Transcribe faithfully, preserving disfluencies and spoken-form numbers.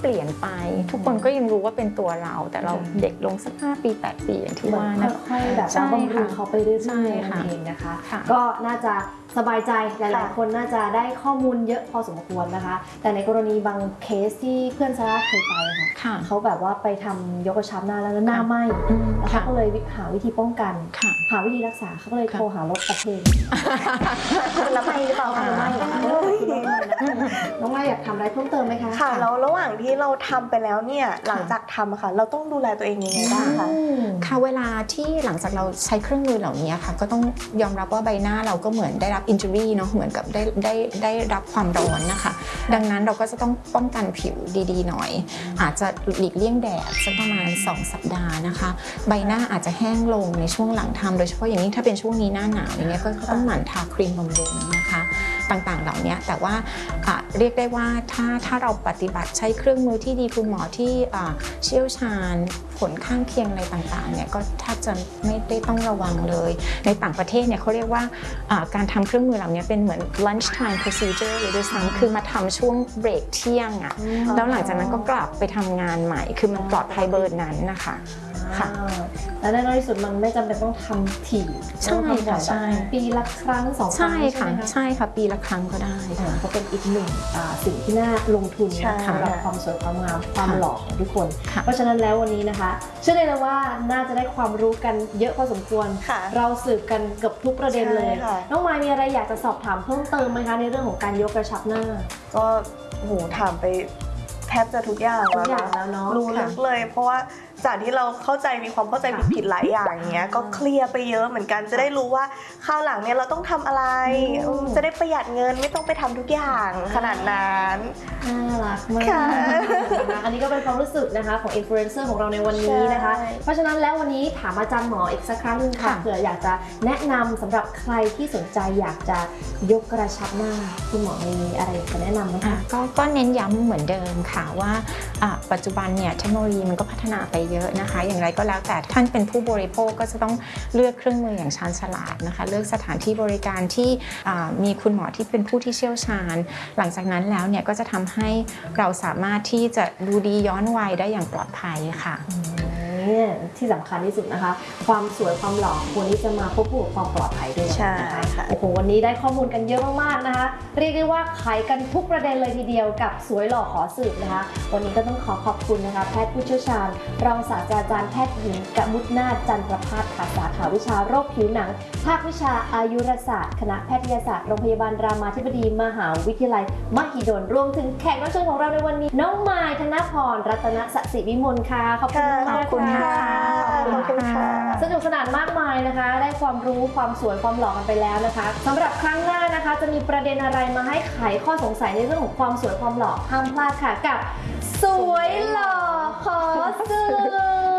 เปลี่ยนไปทุกคนก็ยังรู้ว่าเป็นตัวเราแต่เราเด็กลงสักห้าปีแปดปีอย่างที่ว่านะค่อยๆแบบบำรุงเขาไปเรื่อยๆนั่นเองนะคะก็น่าจะสบายใจหลายๆคนน่าจะได้ข้อมูลเยอะพอสมควรนะคะแต่ในกรณีบางเคสที่เพื่อนซาร่าเคยไปค่ะเขาแบบว่าไปทำยกกระชับหน้าแล้วหน้าไหม้แล้วเขาก็เลยหาวิธีป้องกันหาวิธีรักษาเขาก็เลยโทรหารถประเทศแล้วไม่หรือเปล่าคะไม่น้องไม่อยากทำอะไรเพิ่มเติมไหมคะค่ะแล้วระหว่างที่เราทำไปแล้วเนี่ยหลังจากทำค่ะเราต้องดูแลตัวเองยังไงบ้างคะค่ะเวลาที่หลังจากเราใช้เครื่องมือเหล่านี้ค่ะก็ต้องยอมรับว่าใบหน้าเราก็เหมือนได้รับอินจูรี่เนาะเหมือนกับได้ได้ได้รับความร้อนนะคะดังนั้นเราก็จะต้องป้องกันผิวดีๆหน่อยอาจจะหลีกเลี่ยงแดดสักประมาณสองสัปดาห์นะคะใบหน้าอาจจะแห้งลงในช่วงหลังทำโดยเฉพาะอย่างยิ่งถ้าเป็นช่วงนี้หน้าหนาวอย่างเงี้ยก็ต้องหมั่นทาครีมบำรุงนะคะต่างๆเหล่านี้แต่ว่าเรียกได้ว่าถ้าถ้าเราปฏิบัติใช้เครื่องมือที่ดีคุณหมอที่เชี่ยวชาญผลข้างเคียงอะไรต่างๆเนี่ยก็แทบจะไม่ได้ต้องระวังเลยในต่างประเทศเนี่ยเขาเรียกว่าการทำเครื่องมือเหล่านี้เป็นเหมือน lunch time procedure เลยด้วยซ้ำคือมาทำช่วงเบรกเที่ยงอ่ะแล้วหลังจากนั้นก็กลับไปทำงานใหม่คือมันปลอดภัยเบอร์นั้นนะคะค่ะและในที่สุดมันไม่จำเป็นต้องทำถี่ใช่ค่ะใช่ปีละครั้งสองครั้งใช่ค่ะใช่ค่ะปีละครั้งก็ได้ก็เป็นอีกหนึ่งสิ่งที่น่าลงทุนสำหรับความสวยความงามความหล่อของทุกคนเพราะฉะนั้นแล้ววันนี้นะคะเชื่อได้เลยว่าน่าจะได้ความรู้กันเยอะพอสมควรเราสืบกันเกือบทุกประเด็นเลยน้องมายมีอะไรอยากจะสอบถามเพิ่มเติมไหมคะในเรื่องของการยกกระชับหน้าก็โหถามไปแทบจะทุกอย่างแล้วนะรู้ลึกเลยเพราะว่าจากที่เราเข้าใจมีความเข้าใจผิดๆหลายอย่างเงี้ยก็เคลียร์ไปเยอะเหมือนกันจะได้รู้ว่าคราวหลังเนี่ยเราต้องทำอะไรจะได้ประหยัดเงินไม่ต้องไปทำทุกอย่างขนาดนั้นน่ารักมากอันนี้ก็เป็นความรู้สึกนะคะของอินฟลูเอนเซอร์ของเราในวันนี้นะคะเพราะฉะนั้นแล้ววันนี้ถามอาจารย์หมออีกสักครั้งนึงค่ะเผื่ออยากจะแนะนำสำหรับใครที่สนใจอยากจะยกกระชับหน้าคุณหมอมีอะไรจะแนะนำไหมคะก็เน้นย้ำเหมือนเดิมค่ะว่าปัจจุบันเนี่ยเทคโนโลยีมันก็พัฒนาไปเยอะนะคะอย่างไรก็แล้วแต่ท่านเป็นผู้บริโภคก็จะต้องเลือกเครื่องมืออย่างชาญฉลาดนะคะเลือกสถานที่บริการที่มีคุณหมอที่เป็นผู้ที่เชี่ยวชาญหลังจากนั้นแล้วเนี่ยก็จะทำให้เราสามารถที่จะดูดีย้อนวัยได้อย่างปลอดภัยค่ะที่สำคัญที่สุดนะคะความสวยความหล่อควรที่จะมาควบคู่กับความปลอดภัยด้วยนะคะโอ้โหวันนี้ได้ข้อมูลกันเยอะมากๆนะคะเรียกได้ว่าไขกันทุกประเด็นเลยทีเดียวกับสวยหล่อขอสืบนะคะวันนี้ก็ต้องขอขอบคุณนะคะแพทย์ผู้เชี่ยวชาญรองศาสตราจารย์แพทย์หญิงกมุษนาถจันทรภาสค่ะสาขาวิชาโรคผิวหนังภาควิชาอายุรศาสตร์คณะแพทยศาสตร์โรงพยาบาลรามาธิบดีมหาวิทยาลัยมหิดลรวมถึงแขกรับเชิญของเราในวันนี้น้องมายธนพรรัตนสศิวิมลค่ะขอบคุณมากค่ะขอบคุณค่ะสนุกสนานมากมายนะคะได้ความรู้ความสวยความหล่อกันไปแล้วนะคะสำหรับครั้งหน้านะคะจะมีประเด็นอะไรมาให้ไขข้อสงสัยในเรื่องของความสวยความหล่อห้ามพลาดค่ะกับสวยหล่อขอสืบ